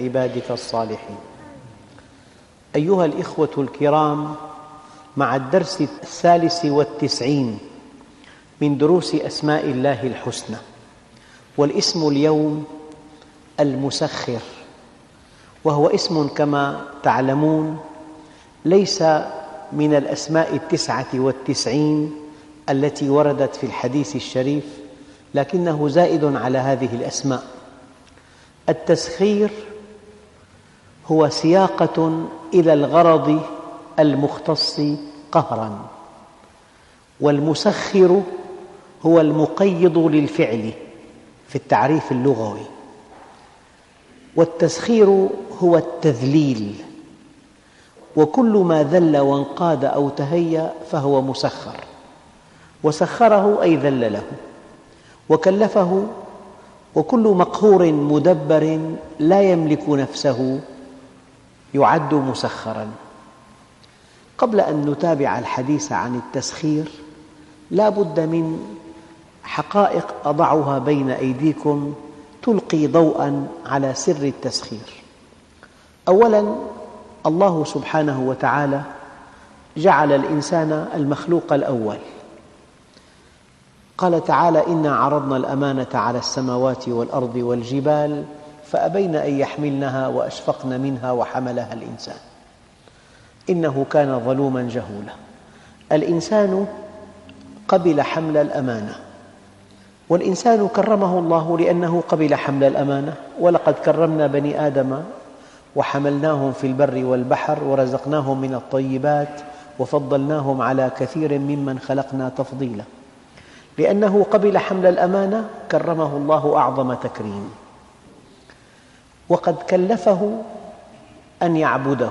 عبادك الصالحين. أيها الإخوة الكرام، مع الدرس 93 من دروس أسماء الله الحسنى، والاسم اليوم المسخر، وهو اسم كما تعلمون ليس من الأسماء 99 التي وردت في الحديث الشريف، لكنه زائد على هذه الأسماء. التسخير هو سياقة إلى الغرض المختص قهراً، والمسخر هو المقيض للفعل في التعريف اللغوي، والتسخير هو التذليل، وكل ما ذل وانقاد أو تهيأ فهو مسخر، وسخره أي ذلله وكلفه. وكل مقهور مدبر لا يملك نفسه يعد مسخراً. قبل أن نتابع الحديث عن التسخير لا بد من حقائق أضعها بين أيديكم تلقي ضوءاً على سر التسخير. أولاً، الله سبحانه وتعالى جعل الإنسان المخلوق الأول. قال تعالى: إنا عرضنا الأمانة على السماوات والأرض والجبال فأبين أن يحملنها وأشفقن منها وحملها الإنسان إنه كان ظلوماً جهولا. الإنسان قبل حمل الأمانة، والإنسان كرمه الله لأنه قبل حمل الأمانة. ولقد كرمنا بني آدم وحملناهم في البر والبحر ورزقناهم من الطيبات وفضلناهم على كثير ممن خلقنا تفضيلا. لأنه قبل حمل الأمانة كرمه الله أعظم تكريم، وقد كلفه أن يعبده.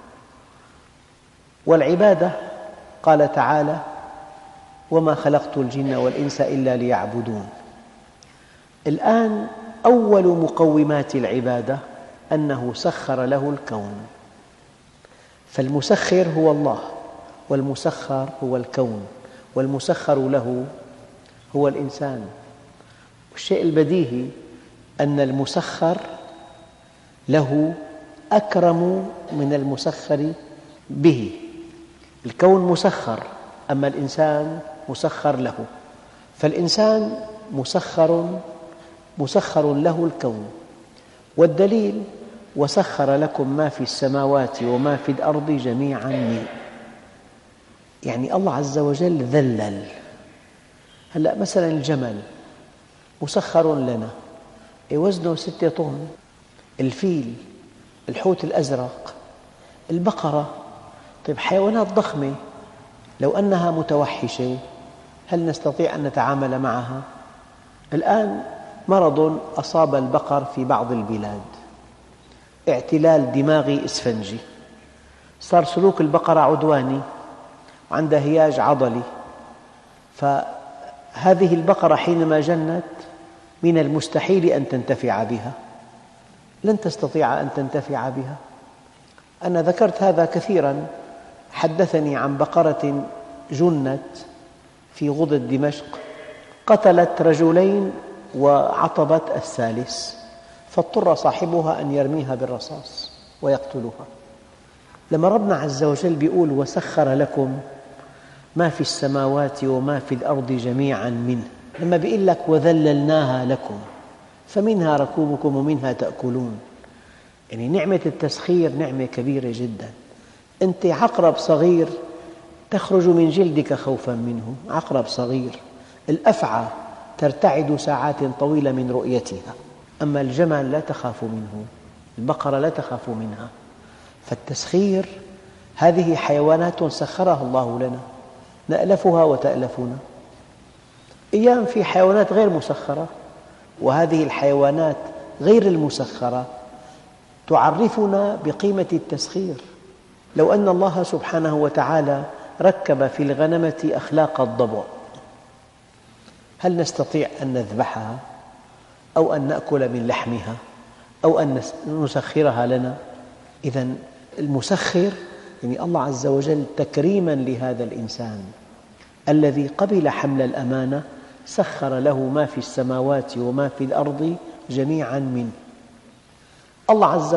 والعبادة قال تعالى: وما خلقت الجن والإنس إلا ليعبدون. الآن أول مقومات العبادة أنه سخر له الكون، فالمسخر هو الله، والمسخر هو الكون، والمسخر له هو الإنسان. والشيء البديهي أن المسخر له أكرم من المسخر به. الكون مسخر، أما الإنسان مسخر له، فالإنسان مسخر له الكون. والدليل: وسخر لكم ما في السماوات وما في الأرض جميعاً منه. يعني الله عز وجل ذلل. هلأ مثلاً الجمل مسخر لنا، وزنه 6 طن. الفيل، الحوت الأزرق، البقرة. طيب، حيوانات ضخمة لو أنها متوحشة هل نستطيع أن نتعامل معها؟ الآن مرض أصاب البقر في بعض البلاد، اعتلال دماغي إسفنجي، صار سلوك البقرة عدواني وعندها هياج عضلي. فهذه البقرة حينما جنت من المستحيل أن تنتفع بها، لن تستطيع أن تنتفع بها. أنا ذكرت هذا كثيراً. حدثني عن بقرة جنت في غضد دمشق، قتلت رجلين وعطبت الثالث، فاضطر صاحبها أن يرميها بالرصاص ويقتلها. لما ربنا عز وجل يقول: وسخر لكم ما في السماوات وما في الأرض جميعاً منه، لما يقول لك وذللناها لكم فمنها ركوبكم ومنها تأكلون، يعني نعمة التسخير نعمة كبيرة جداً. أنت عقرب صغير تخرج من جلدك خوفاً منه، عقرب صغير. الأفعى ترتعد ساعات طويلة من رؤيتها، أما الجمل لا تخاف منه، البقرة لا تخاف منها. فالتسخير هذه حيوانات سخرها الله لنا، نألفها وتألفنا. أيام في حيوانات غير مسخرة، وهذه الحيوانات غير المسخرة تعرفنا بقيمة التسخير. لو أن الله سبحانه وتعالى ركب في الغنمة أخلاق الضبع، هل نستطيع أن نذبحها أو أن نأكل من لحمها أو أن نسخرها لنا؟ إذن المسخر يعني الله عز وجل تكريماً لهذا الإنسان الذي قبل حمل الأمانة سخر له ما في السماوات وما في الأرض جميعاً منه. الله عز